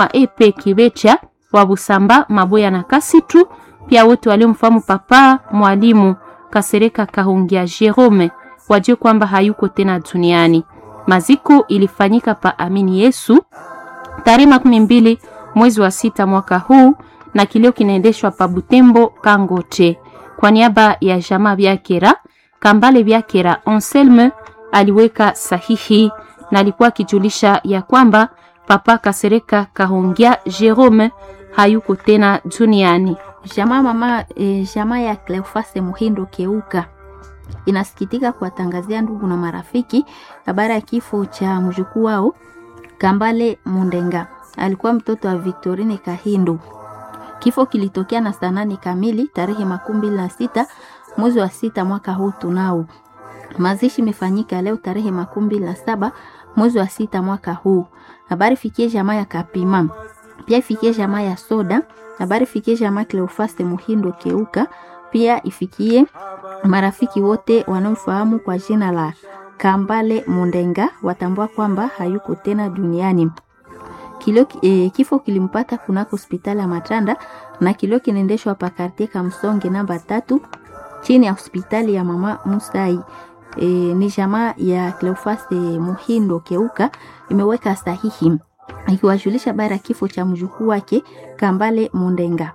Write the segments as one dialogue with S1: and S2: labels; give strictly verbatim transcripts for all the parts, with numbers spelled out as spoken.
S1: Epe Kibecha wa Busamba Maboya na Kasitu, pia wote waliomfahamu papa mwalimu Kasereka Kahungia Jerome wajue kwamba hayuko tena duniani. Maziko ilifanyika pa Amini Yesu tarehe makumi mbili mwezi wa sita mwaka huu, na kilio kinaendeshwa pa Butembo Kangote. Kwa niaba ya jamaa Byakera Kambale Byakera Anselme aliweka sahihi na alikuwa akijulisha ya kwamba papa Kasereka Kahungia Jerome hayuko tena duniani.
S2: Jamaa mama e, jamaa ya Cleofase Muhindo Keuka inasikitika kuwatangazia ndugu na marafiki habari ya kifo cha mjukuu wao Kambale Mundenga. Alikuwa mtoto wa Victorine Kahindo. Kifo kilitokea na saa nane kamili tarehe makumi na sita mwezi wa sita mwaka huu tunao. Mazishi imefanyika leo tarehe makumi na saba mwezi wa sita mwaka huu. Habari fikie jamaa ya Kapima. Pia ifikie jamaa ya Soda. Habari fikie jamaa Cleofase Muhindo Keuka. Pia ifikie marafiki wote wanaomfahamu kwa jina la Kambale Mundenga, watambua kwamba hayuko tena duniani. Kilio, e, kifo kilimpata kunako hospitali ya Matanda na kilio kinaendeshwa pa quartier Kamsonge namba tatu chini ya hospitali ya Mama Musai. E, ni jamaa ya Cleofase Muhindo Keuka imeweka sahihi ikiwajulisha bara kifo cha mjukuu wake Kambale Mundenga.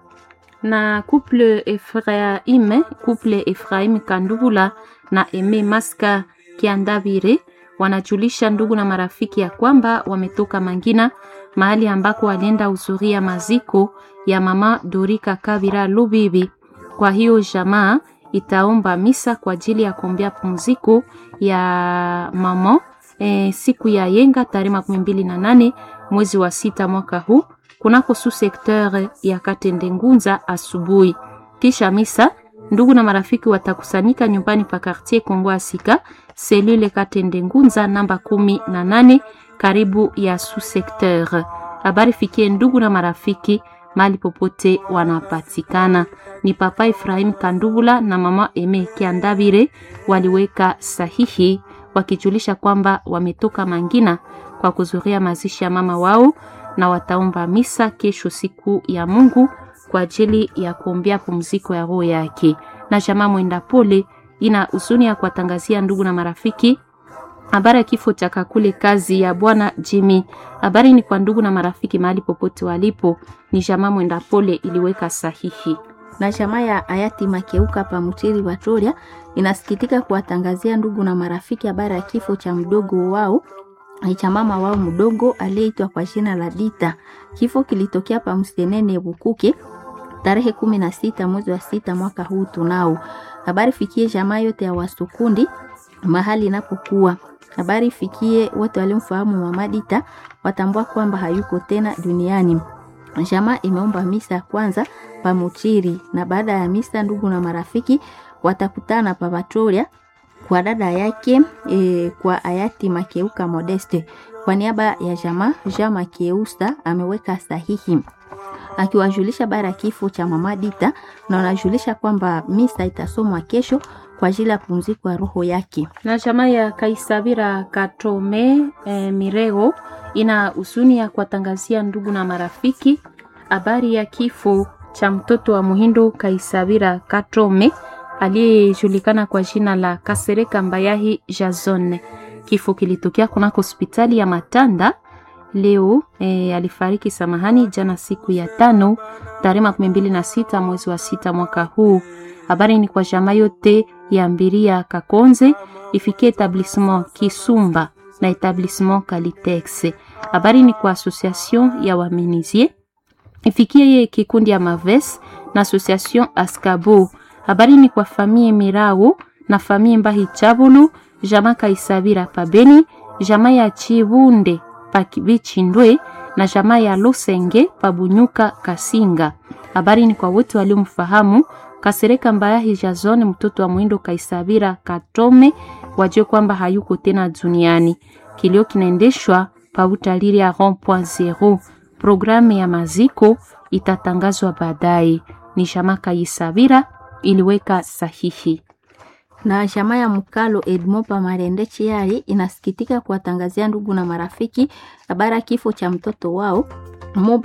S1: Na couple Ephraim, couple Ephraim Kandubula na Eme Maska Kiandabire wanajulisha ndugu na marafiki ya kwamba wametoka Mangina, mahali ambako walienda uzuria maziko ya mama Dorika Kabira Lubibi. Kwa hiyo jamaa itaomba misa kwa ajili ya kuombea pumziko ya mama e, siku ya yenga tarehe makumi mbili na nane mwezi wa sita mwaka huu kunako sous secteur ya Katende Ngunza asubuhi. Kisha misa ndugu na marafiki watakusanyika nyumbani pa quartier Kongo Asika, selule Katende Ngunza namba kumi na nane karibu ya sous secteur. Habari fikie ndugu na marafiki mali popote wanapatikana. Ni papa Ephraim Kandubula na mama Eme Kiandabire waliweka sahihi wakijulisha kwamba wametoka Mangina kwa kuzuria mazishi ya mama wao, na wataomba misa kesho siku ya Mungu kwa ajili ya kuombea pumziko ya roho yake. Na jamaa Mwenda Pole ina usuni ya kuwatangazia ndugu na marafiki habari ya kifo cha Kakule kazi ya bwana Jimmy. Habari ni kwa ndugu na marafiki mahali popote walipo. Ni jamaa Mwenda Pole iliweka sahihi.
S2: Na jamaa ya hayati Makeuka pa Mutiri Batoria inasikitika kuwatangazia ndugu na marafiki habari ya kifo cha mdogo wao, cha mama wao mdogo aliyeitwa kwa jina la Dita. Kifo kilitokea pa Mstenene Bukuke tarehe kumi na sita mwezi wa sita mwaka huu tunao. Habari fikie jamaa yote ya Wasukundi mahali inapokuwa. Habari fikie wote waliomfahamu mama Dita, watambua kwamba hayuko tena duniani. Jamaa imeomba misa kwanza pa Mutiri, na baada ya misa ndugu na marafiki watakutana pa Batoria kwa dada yake e, kwa hayati Makeuka Modeste. Kwa niaba ya jamaa Jean Makeusa ameweka sahihi akiwajulisha bara kifo cha mama Dita, na wanajulisha kwamba misa itasomwa kesho kwa ajili ya pumziko ya roho yake.
S1: Na jamaa ya Kaisabira Katome e, Mirego ina usuni ya kuwatangazia ndugu na marafiki habari ya kifo cha mtoto wa Muhindo Kaisabira Katome aliyejulikana kwa jina la Kasereka Mbayahi Jason. Kifo kilitokea kunako hospitali ya Matanda leo. E, alifariki samahani jana siku ya tano tarehe makumi mbili na sita mwezi wa sita mwaka huu. Habari ni kwa jamaa yote ya Mbiria Kakonze, ifikie etablissement Kisumba na etablissement Kalitex. Habari ni kwa association ya waminizie, ifikie kikundi ya Maves na association Askabo. Habari ni kwa famille Mirao na famille Mbahi Chabulu, jamaa Kaisabira Pabeni, jamaa ya Chibunde Pakibichindwe na jamaa ya Lusenge Pabunyuka Kasinga. Habari ni kwa wote waliomfahamu Kasereka Mbayahi Jason mtoto wa Muhindo Kaisabira Katome, wajue kwamba hayuko tena duniani. Kilio kinaendeshwa pa utaliri ya rond point zero. Programu ya maziko itatangazwa baadaye. Ni jamaa Kaisabira iliweka sahihi.
S2: Na jamaa ya Mukalo Edmo pa Marende Chiari inasikitika kuwatangazia ndugu na marafiki habari kifo cha mtoto wao Mo